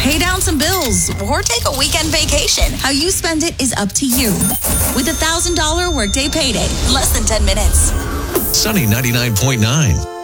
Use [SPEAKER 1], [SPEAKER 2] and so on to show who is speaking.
[SPEAKER 1] pay down some bills, or take a weekend vacation. How you spend it is up to you. With $1,000 Workday Payday, less than 10 minutes.
[SPEAKER 2] Sunny 99.9.